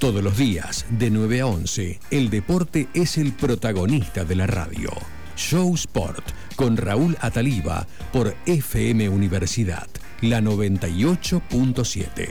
Todos los días, de 9 a 11, el deporte es el protagonista de la radio. Show Sport, con Raúl Ataliba, por FM Universidad, la 98.7.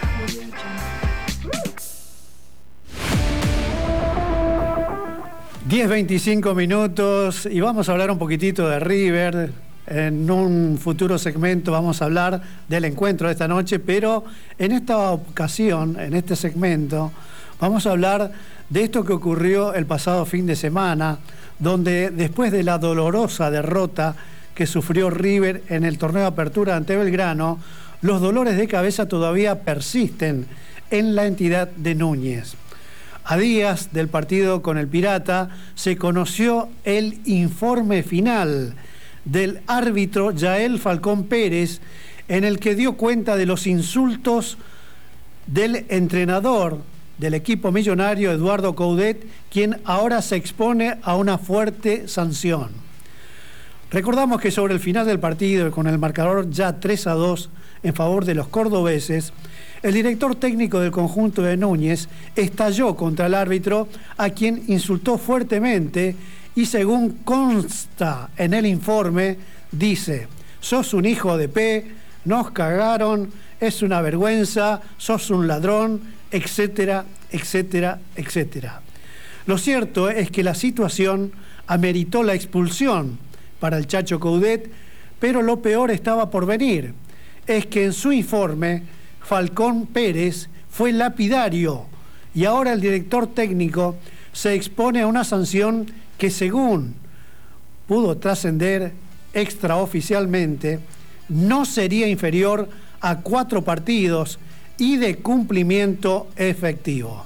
10:25 minutos y vamos a hablar un poquitito de River. En un futuro segmento vamos a hablar del encuentro de esta noche, pero en esta ocasión, en este segmento, vamos a hablar de esto que ocurrió el pasado fin de semana, donde después de la dolorosa derrota que sufrió River en el torneo de apertura ante Belgrano, los dolores de cabeza todavía persisten en la entidad de Núñez. A días del partido con el Pirata se conoció el informe final del árbitro Yael Falcón Pérez, en el que dio cuenta de los insultos del entrenador del equipo millonario, Eduardo Coudet, quien ahora se expone a una fuerte sanción. Recordamos que sobre el final del partido, con el marcador ya 3-2 en favor de los cordobeses, el director técnico del conjunto de Núñez estalló contra el árbitro, a quien insultó fuertemente y, según consta en el informe, dice: sos un hijo de P, nos cagaron, es una vergüenza, sos un ladrón, etcétera, etcétera, etcétera. Lo cierto es que la situación ameritó la expulsión para el Chacho Coudet, pero lo peor estaba por venir. Es que en su informe Falcón Pérez fue lapidario y ahora el director técnico se expone a una sanción que, según pudo trascender extraoficialmente, no sería inferior a 4 partidos y de cumplimiento efectivo.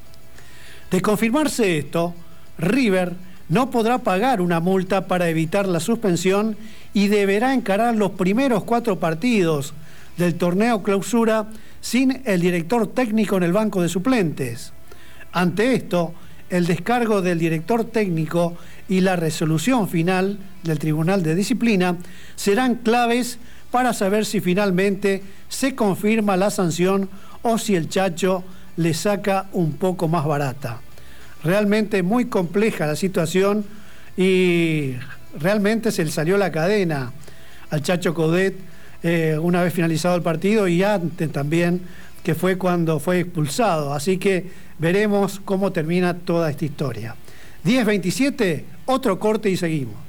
De confirmarse esto, River no podrá pagar una multa para evitar la suspensión y deberá encarar los primeros 4 partidos del torneo clausura sin el director técnico en el banco de suplentes. Ante esto, el descargo del director técnico y la resolución final del Tribunal de Disciplina serán claves para saber si finalmente se confirma la sanción o si el Chacho le saca un poco más barata. Realmente muy compleja la situación y realmente se le salió la cadena al Chacho Coudet una vez finalizado el partido y antes también, que fue cuando fue expulsado. Así que veremos cómo termina toda esta historia. 10:27, otro corte y seguimos.